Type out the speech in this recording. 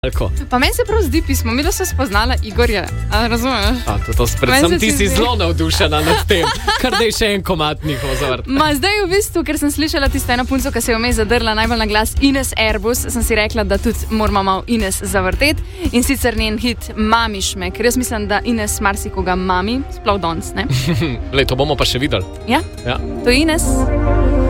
Pa meni se prav zdi pismo, mi da so spoznala Igorja, razumeš? Predvsem ti si zelo navdušena nad tem, kar da je še en komad njihov zavrt. Zdaj v bistvu, ker sem slišala tisto eno punco, ki se je vmes zadrla najbolj na glas Ines Airbus, sem si rekla, da tudi moramo malo Ines zavrteti in sicer njen hit Mamiš me, ker jaz mislim, da Ines marsikoga mami, sploh danes, ne? To bomo pa še videli. Ja? To je Ines.